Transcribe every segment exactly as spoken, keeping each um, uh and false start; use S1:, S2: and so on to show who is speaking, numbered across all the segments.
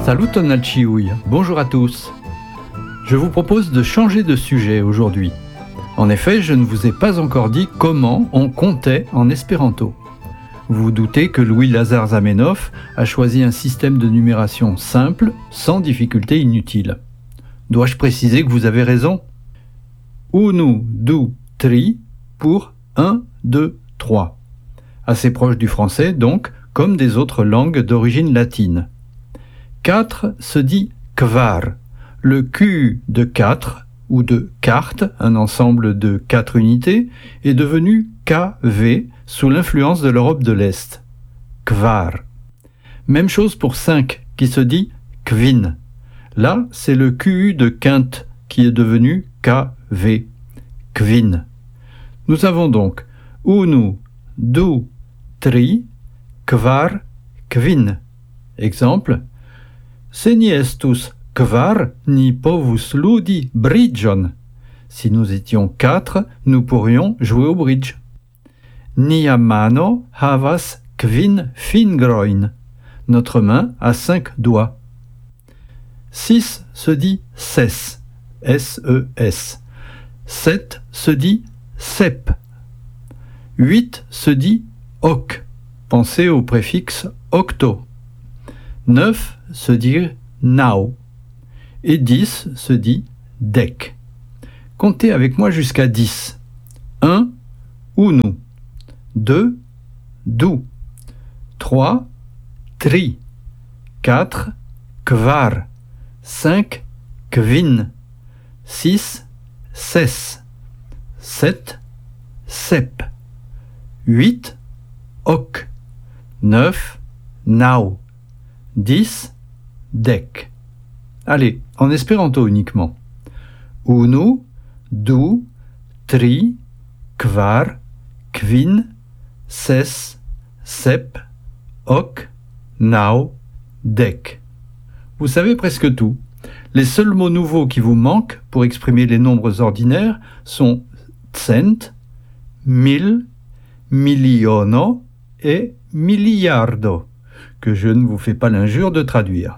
S1: Saluton al ĉiuj, bonjour à tous. Je vous propose de changer de sujet aujourd'hui. En effet, je ne vous ai pas encore dit comment on comptait en espéranto. Vous vous doutez que Louis-Lazare Zamenhof a choisi un système de numération simple, sans difficulté inutile. Dois-je préciser que vous avez raison ? Unu, du, tri pour un, deux, trois. Assez proche du français donc, comme des autres langues d'origine latine. quatre se dit kvar. Le Q de quatre, ou de carte, un ensemble de quatre unités, est devenu K V sous l'influence de l'Europe de l'Est. Kvar. Même chose pour cinq, qui se dit kvin. Là, c'est le Q U de quinte, qui est devenu K V. Kvin. Nous avons donc unu, du, tri, kvar, kvin. Exemple. Se ni estus kvar, ni povus ludi bridgeon. Si nous étions quatre, nous pourrions jouer au bridge. Nia mano havas kvin fingroin. Notre main a cinq doigts. six se dit ses. S E S. sept se dit sep. huit se dit oc. Pensez au préfixe octo. neuf se dit nao. Et dix se dit dec. Comptez avec moi jusqu'à dix. un, unu. deux, du. trois, tri. quatre, kvar. cinq, kvin. six, ses. sept, sep. huit, oc. neuf, nao. dix, dec. Allez, en espéranto uniquement. Unu, du, tri, kvar, kvin, ses, sep, oc, nao, dec. Vous savez presque tout. Les seuls mots nouveaux qui vous manquent pour exprimer les nombres ordinaires sont cent, mille, miliono et miliardo, que je ne vous fais pas l'injure de traduire.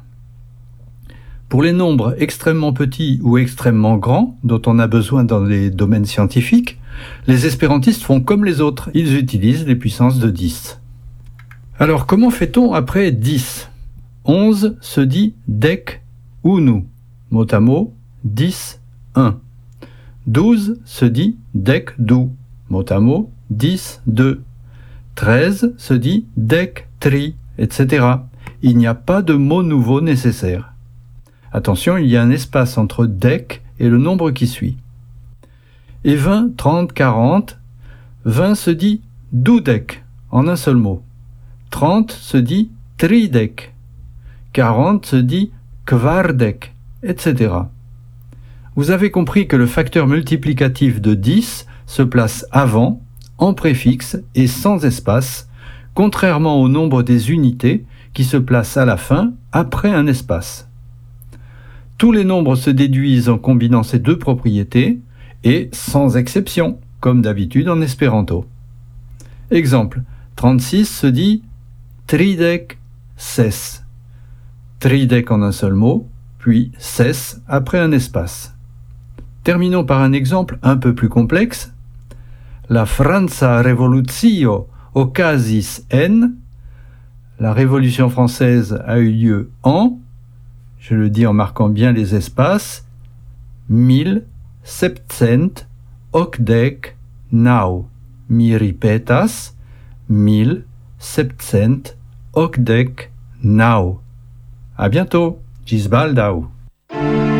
S1: Pour les nombres extrêmement petits ou extrêmement grands, dont on a besoin dans les domaines scientifiques, les espérantistes font comme les autres, ils utilisent les puissances de dix. Alors comment fait-on après dix ? onze se dit dec unu, mot à mot, dix, un. douze se dit dec du, mot à mot, dix, deux. treize se dit dec tri, et cetera. Il n'y a pas de mot nouveau nécessaire. Attention, il y a un espace entre dec et le nombre qui suit. Et vingt, trente, quarante, vingt se dit dudec, en un seul mot. trente se dit tridec. quarante se dit kvardec, et cetera. Vous avez compris que le facteur multiplicatif de dix se place avant, en préfixe et sans espace, contrairement au nombre des unités qui se placent à la fin, après un espace. Tous les nombres se déduisent en combinant ces deux propriétés, et sans exception, comme d'habitude en espéranto. Exemple, trente-six se dit tridec ses. Tridec en un seul mot, puis ses après un espace. Terminons par un exemple un peu plus complexe. La Franza Revolutio occasis en. La Révolution française a eu lieu en, je le dis en marquant bien les espaces, mille septcent ocdec nau. Mi ripetas, mille septcent ocdec nau. À bientôt, gis baldau.